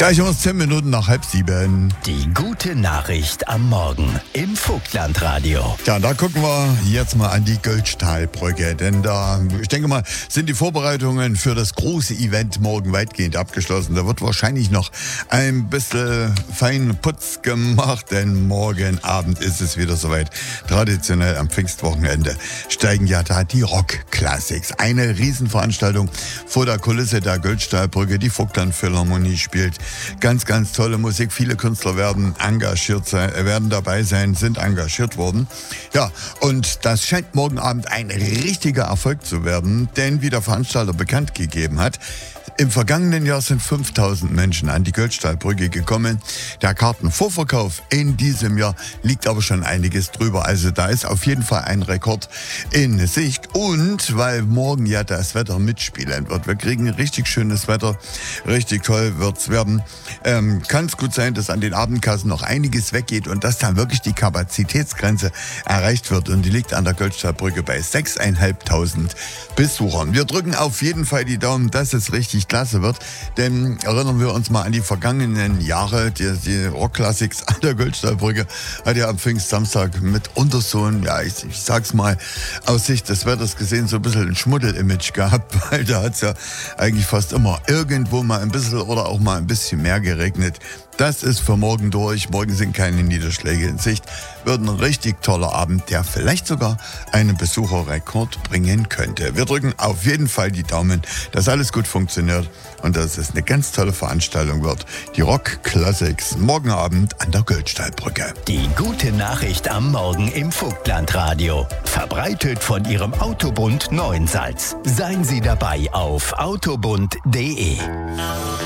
Gleich um 10 Minuten nach 6:30. Die gute Nachricht am Morgen im Vogtlandradio. Ja, da gucken wir jetzt mal an die Göllstahlbrücke, denn da, ich denke mal, sind die Vorbereitungen für das große Event morgen weitgehend abgeschlossen. Da wird wahrscheinlich noch ein bisschen fein Putz gemacht, denn morgen Abend ist es wieder soweit. Traditionell am Pfingstwochenende steigen ja da die Rock-Classics. Eine Riesenveranstaltung vor der Kulisse der Göllstahlbrücke. Die Vogtland-Philharmonie spielt ganz, ganz tolle Musik. Viele Künstler werden engagiert sein, werden dabei sein, sind engagiert worden. Ja, und das scheint morgen Abend ein richtiger Erfolg zu werden, denn wie der Veranstalter bekannt gegeben hat, im vergangenen Jahr sind 5000 Menschen an die Göllstahlbrücke gekommen. Der Kartenvorverkauf in diesem Jahr liegt aber schon einiges drüber. Also da ist auf jeden Fall ein Rekord in Sicht. Und weil morgen ja das Wetter mitspielen wird, wir kriegen richtig schönes Wetter, richtig toll wird's werden, kann es gut sein, dass an den Abendkassen noch einiges weggeht und dass dann wirklich die Kapazitätsgrenze erreicht wird. Und die liegt an der Göllstahlbrücke bei 6.500 Besuchern. Wir drücken auf jeden Fall die Daumen, dass es richtig klasse wird, denn erinnern wir uns mal an die vergangenen Jahre, die Rock-Classics an der Göllstahlbrücke hat ja am Pfingstsamstag mitunter so ein, ja, ich sag's mal, aus Sicht des Wetters gesehen, so ein bisschen ein Schmuddel-Image gehabt, weil da hat's ja eigentlich fast immer irgendwo mal ein bisschen oder auch mal ein bisschen mehr geregnet. Das ist für morgen durch. Morgen sind keine Niederschläge in Sicht. Wird ein richtig toller Abend, der vielleicht sogar einen Besucherrekord bringen könnte. Wir drücken auf jeden Fall die Daumen, dass alles gut funktioniert und dass es eine ganz tolle Veranstaltung wird. Die Rock Classics morgen Abend an der Göllstahlbrücke. Die gute Nachricht am Morgen im Vogtlandradio. Verbreitet von Ihrem Autobund Neuensalz. Seien Sie dabei auf autobund.de.